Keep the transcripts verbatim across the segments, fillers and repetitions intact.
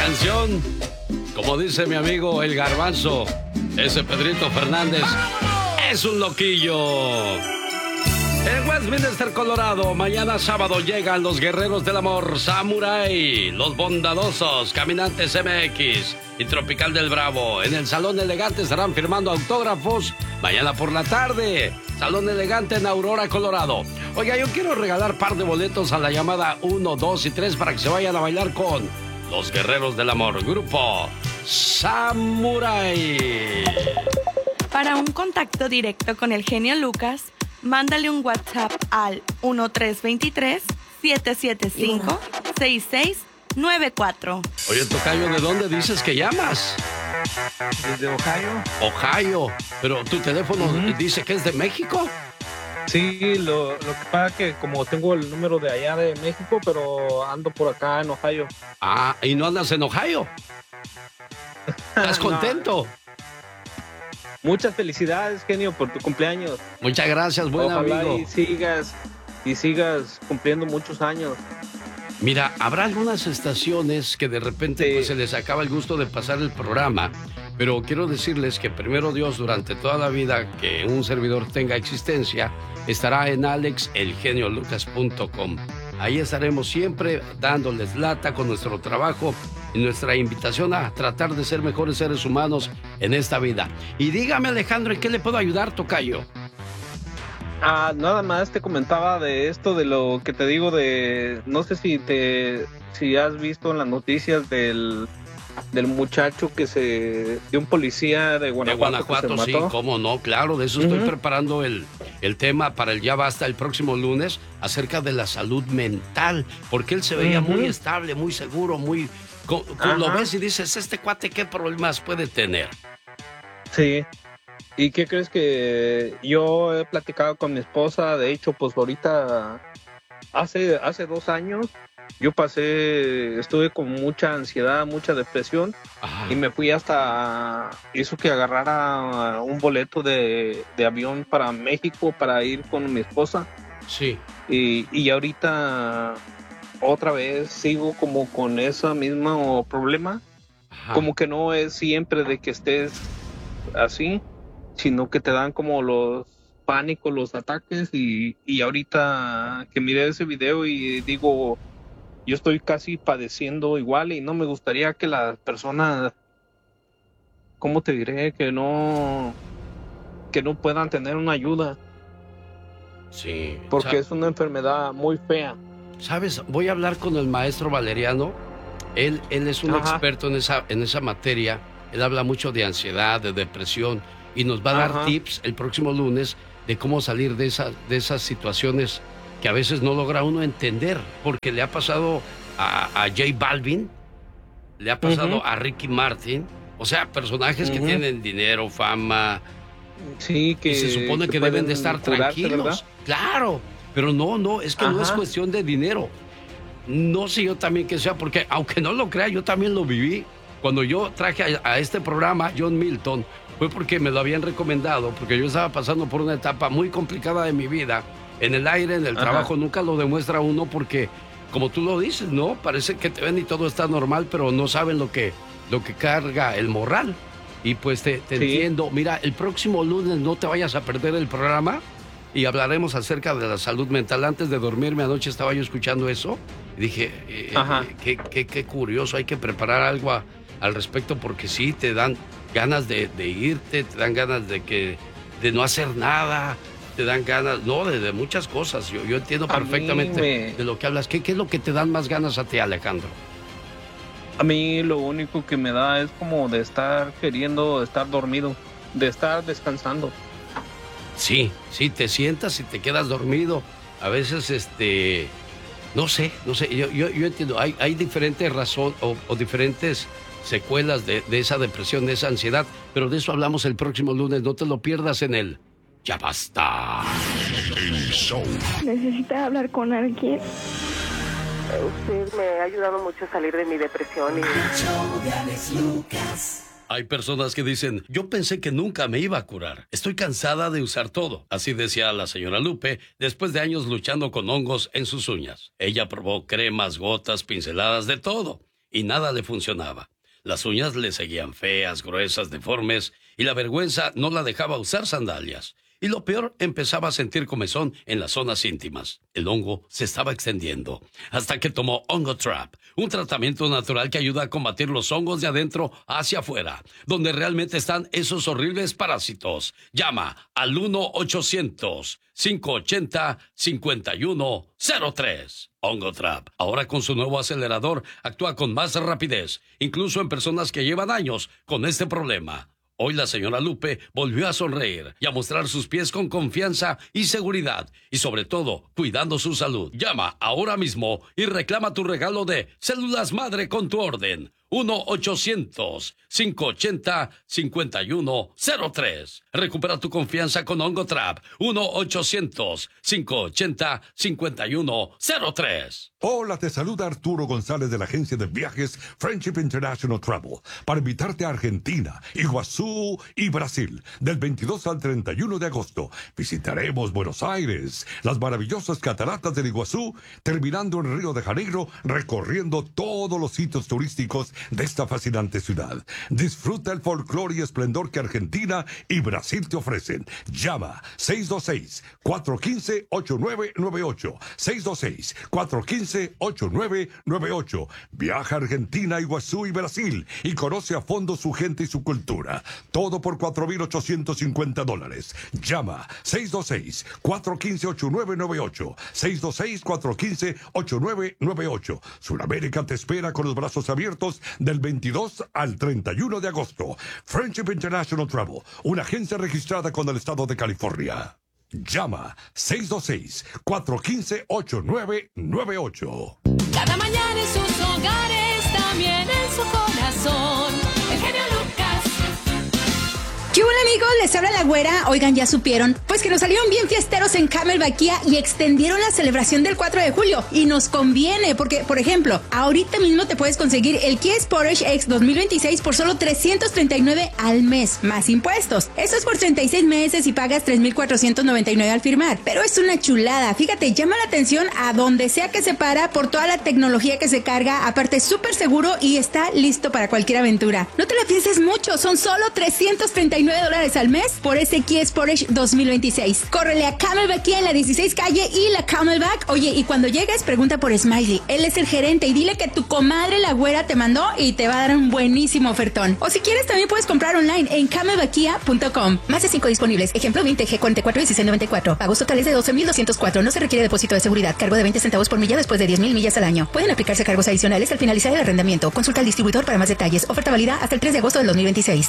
canción, como dice mi amigo el Garbanzo, ese Pedrito Fernández es un loquillo. En Westminster, Colorado, mañana sábado llegan los guerreros del amor, Samurai, los bondadosos, Caminantes M X y Tropical del Bravo. En el Salón Elegante estarán firmando autógrafos mañana por la tarde. Salón Elegante en Aurora, Colorado. Oiga, yo quiero regalar par de boletos a la llamada uno, dos y tres para que se vayan a bailar con los guerreros del amor, grupo Samurai. Para un contacto directo con el genio Lucas, mándale un WhatsApp al uno tres dos tres, siete siete cinco, seis seis nueve cuatro. Oye, tocayo, ¿de dónde dices que llamas? Desde Ohio. Ohio, pero tu teléfono uh-huh. dice que es de México. Sí, lo, lo que pasa es que como tengo el número de allá de México, pero ando por acá en Ohio. Ah, ¿y no andas en Ohio? ¿Estás contento? No. Muchas felicidades, genio, por tu cumpleaños. Muchas gracias, buen Ojalá amigo. y sigas, y sigas cumpliendo muchos años. Mira, habrá algunas estaciones que de repente sí. pues, se les acaba el gusto de pasar el programa, pero quiero decirles que primero Dios, durante toda la vida que un servidor tenga existencia, estará en alex el genio lucas punto com. Ahí estaremos siempre dándoles lata con nuestro trabajo y nuestra invitación a tratar de ser mejores seres humanos en esta vida. Y dígame, Alejandro, ¿en qué le puedo ayudar, tocayo? Ah, nada más te comentaba de esto, de lo que te digo de... No sé si te si has visto en las noticias del, del muchacho que se... de un policía de Guanajuato. De Guanajuato, sí, cómo no, claro, de eso uh-huh. estoy preparando el, el tema para el Ya Basta el próximo lunes acerca de la salud mental, porque él se veía uh-huh. muy estable, muy seguro, muy... Con, con lo ves y dices, este cuate, ¿qué problemas puede tener? Sí. ¿Y qué crees? Que yo he platicado con mi esposa? De hecho, pues ahorita, hace, hace dos años, yo pasé, estuve con mucha ansiedad, mucha depresión. Ajá. Y me fui hasta, hizo que agarrara un boleto de, de avión para México para ir con mi esposa. Sí. Y, y ahorita otra vez sigo como con ese mismo problema. Ajá. Como que no es siempre de que estés así, sino que te dan como los pánicos, los ataques, y, y ahorita que miré ese video y digo, yo estoy casi padeciendo igual y no me gustaría que las personas, ¿cómo te diré? Que no, que no puedan tener una ayuda. Sí. Porque es una enfermedad muy fea. ¿Sabes? Voy a hablar con el maestro Valeriano. Él, él es un Ajá. experto en esa, en esa materia. Él habla mucho de ansiedad, de depresión, y nos va a dar Ajá. tips el próximo lunes de cómo salir de, esa, de esas situaciones que a veces no logra uno entender, porque le ha pasado a, a J Balvin, le ha pasado uh-huh. a Ricky Martin, o sea, personajes uh-huh. que tienen dinero, fama, sí, que y se supone que, que deben de estar curarse, tranquilos, ¿verdad? Claro, pero no, no, es que Ajá. no es cuestión de dinero. No sé yo también que sea, porque aunque no lo crea, yo también lo viví. Cuando yo traje a, a este programa John Milton, fue porque me lo habían recomendado, porque yo estaba pasando por una etapa muy complicada de mi vida. En el aire, en el Ajá. trabajo, nunca lo demuestra uno porque, como tú lo dices, ¿no? Parece que te ven y todo está normal, pero no saben lo que, lo que carga el morral. Y pues te, te sí. entiendo. Mira, el próximo lunes no te vayas a perder el programa y hablaremos acerca de la salud mental. Antes de dormirme anoche estaba yo escuchando eso y dije, eh, eh, qué, qué, qué curioso, hay que preparar algo a, al respecto, porque sí, te dan ganas de, de irte, te dan ganas de que de no hacer nada, te dan ganas, no, de, de muchas cosas. Yo, yo entiendo a perfectamente me... de lo que hablas. ¿Qué, ¿Qué es lo que te dan más ganas a ti, Alejandro? A mí lo único que me da es como de estar queriendo estar dormido, de estar descansando. Sí, sí, te sientas y te quedas dormido. A veces, este, no sé, no sé, yo, yo, yo entiendo, hay, hay diferentes razones o, o diferentes secuelas de, de esa depresión, de esa ansiedad, pero de eso hablamos el próximo lunes. No te lo pierdas en el Ya Basta. El show. ¿Necesitas hablar con alguien? Usted me ha ayudado mucho a salir de mi depresión. Y... Hay personas que dicen, yo pensé que nunca me iba a curar. Estoy cansada de usar todo. Así decía la señora Lupe, después de años luchando con hongos en sus uñas. Ella probó cremas, gotas, pinceladas, de todo. y nada le funcionaba. Las uñas le seguían feas, gruesas, deformes, y la vergüenza no la dejaba usar sandalias. Y lo peor, empezaba a sentir comezón en las zonas íntimas. El hongo se estaba extendiendo, hasta que tomó Ongotrap, un tratamiento natural que ayuda a combatir los hongos de adentro hacia afuera, donde realmente están esos horribles parásitos. Llama al uno ochocientos, cinco ochenta, cincuenta y uno cero tres. Ongotrap, ahora con su nuevo acelerador, actúa con más rapidez, incluso en personas que llevan años con este problema. Hoy la señora Lupe volvió a sonreír y a mostrar sus pies con confianza y seguridad, y sobre todo, cuidando su salud. Llama ahora mismo y reclama tu regalo de Células Madre con tu orden. uno ochocientos, cinco ochenta, cincuenta y uno cero tres. Recupera tu confianza con Ongotrap. uno ochocientos, cinco ochenta, cincuenta y uno cero tres. Hola, te saluda Arturo González de la agencia de viajes Friendship International Travel para invitarte a Argentina, Iguazú y Brasil del veintidós al treinta y uno de agosto. Visitaremos Buenos Aires, las maravillosas cataratas del Iguazú, terminando en Río de Janeiro, recorriendo todos los sitios turísticos de esta fascinante ciudad. Disfruta el folclore y esplendor que Argentina y Brasil te ofrecen. Llama seis dos seis, cuatro uno cinco, ocho nueve nueve ocho, seis dos seis, cuatro uno cinco, ocho nueve nueve ocho. Viaja a Argentina, Iguazú y Brasil y conoce a fondo su gente y su cultura. Todo por cuatro mil ochocientos cincuenta dólares. Llama seis dos seis, cuatro uno cinco, ocho nueve nueve ocho, seis dos seis, cuatro uno cinco, ocho nueve nueve ocho. Sudamérica te espera con los brazos abiertos del veintidós al treinta y uno de agosto. Friendship International Travel, una agencia registrada con el estado de California. Llama seis dos seis, cuatro uno cinco, ocho nueve nueve ocho. Cada mañana en sus hogares, también en su corazón. El genio Lucas. ¿Qué hola, amigos? Les habla la güera. Oigan, ¿ya supieron? Pues que nos salieron bien fiesteros en Camelback Kia y extendieron la celebración del cuatro de julio. Y nos conviene porque, por ejemplo, ahorita mismo te puedes conseguir el Kia Sportage X dos mil veintiséis por solo trescientos treinta y nueve al mes, más impuestos. Eso es por treinta y seis meses y pagas tres mil cuatrocientos noventa y nueve al firmar. Pero es una chulada. Fíjate, llama la atención a donde sea que se para por toda la tecnología que se carga. Aparte, súper seguro y está listo para cualquier aventura. No te la pienses mucho. Son solo trescientos treinta y nueve dólares al mes por ese Kia Sportage dos mil veintiséis. Córrele a Camelback Kia en la dieciséis calle y la Camelback. Oye, y cuando llegues, pregunta por Smiley. Él es el gerente y dile que tu comadre la güera te mandó y te va a dar un buenísimo ofertón. O si quieres, también puedes comprar online en camelback kia punto com. Más de cinco disponibles. Ejemplo veinte G cuarenta y cuatro dieciséis noventa y cuatro. Pagos totales de doce mil doscientos cuatro. No se requiere depósito de seguridad. Cargo de veinte centavos por milla después de diez mil millas al año. Pueden aplicarse cargos adicionales al finalizar el arrendamiento. Consulta al distribuidor para más detalles. Oferta válida hasta el tres de agosto del dos mil veintiséis.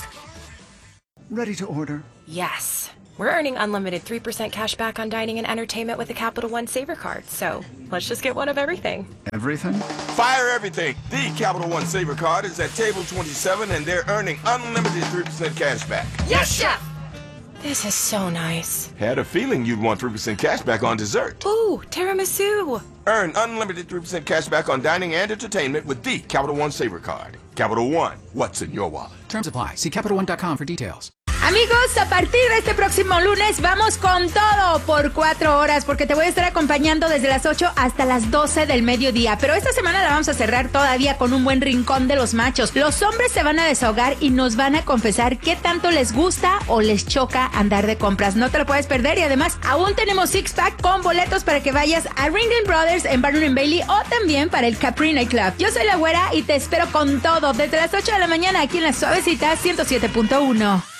Ready to order? Yes. We're earning unlimited three percent cash back on dining and entertainment with the Capital One Saver Card, so let's just get one of everything. Everything? Fire everything! The Capital One Saver Card is at table twenty-seven and they're earning unlimited three percent cash back. Yes, Chef! This is so nice. Had a feeling you'd want three percent cash back on dessert. Ooh, tiramisu! Earn unlimited three percent cash back on dining and entertainment with the Capital One Saver Card. Capital One, what's in your wallet? Terms apply. See capital one dot com for details. Amigos, a partir de este próximo lunes vamos con todo por cuatro horas porque te voy a estar acompañando desde las ocho hasta las doce del mediodía. Pero esta semana la vamos a cerrar todavía con un buen rincón de los machos. Los hombres se van a desahogar y nos van a confesar qué tanto les gusta o les choca andar de compras. No te lo puedes perder y además aún tenemos six pack con boletos para que vayas a Ringling Brothers en Barnum and Bailey o también para el Capri Night Club. Yo soy la güera y te espero con todo desde las ocho de la mañana aquí en La Suavecita ciento siete punto uno.